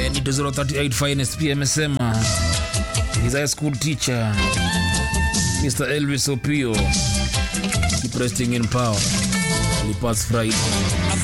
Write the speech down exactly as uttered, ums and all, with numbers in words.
ni zero three eight finest pia amesema his high school teacher Mister Elvis Opio keep resting in power. He passed Friday.